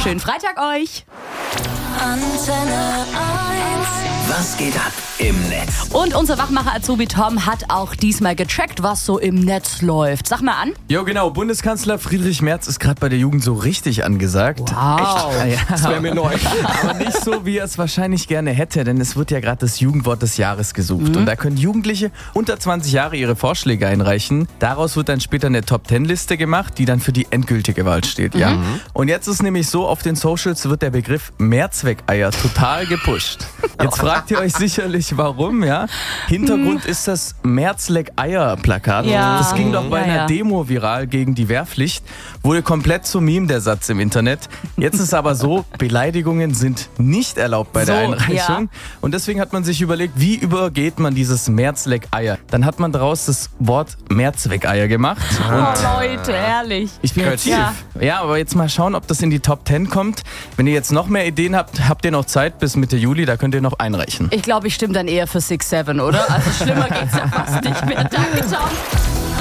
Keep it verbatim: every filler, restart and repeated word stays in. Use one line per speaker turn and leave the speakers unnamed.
Schönen Freitag euch.
Antenne eins.
Was geht ab im Netz?
Und unser Wachmacher Azubi Tom hat auch diesmal gecheckt, was so im Netz läuft. Sag mal an.
Jo, genau. Bundeskanzler Friedrich Merz ist gerade bei der Jugend so richtig angesagt.
Wow.
Echt? Ja,
Das wäre mir neu.
aber nicht so, wie er es wahrscheinlich gerne hätte, denn es wird ja gerade das Jugendwort des Jahres gesucht. Mhm. Und da können Jugendliche unter zwanzig Jahre ihre Vorschläge einreichen. Daraus wird dann später eine Top zehn Liste gemacht, die dann für die endgültige Wahl steht. Ja? Mhm. Und jetzt ist nämlich so, auf den Socials wird der Begriff Mehrzweckeier total gepusht. Jetzt fragt ihr euch sicherlich, warum, ja? Hintergrund ist das Mehrzleck-Eier-Plakat.
Ja.
Das ging doch bei
Ja,
einer
ja.
Demo viral gegen die Wehrpflicht. Wurde komplett zum Meme, der Satz im Internet. Jetzt ist aber so, Beleidigungen sind nicht erlaubt bei der
So,
Einreichung.
ja.
Und deswegen hat man sich überlegt, wie übergeht man dieses Mehrzleck-Eier? Dann hat man daraus das Wort Mehrzweckeier gemacht.
Oh,
Und
Leute, ehrlich.
ich bin
Kreativ.
ja. ja, aber jetzt mal schauen, ob das in die Top zehn kommt. Wenn ihr jetzt noch mehr Ideen habt, habt ihr noch Zeit bis Mitte Juli, da könnt ihr noch einreichen.
Ich glaube, ich stimme dann eher für six seven, oder? Also schlimmer geht's ja fast nicht mehr. Danke, Tom.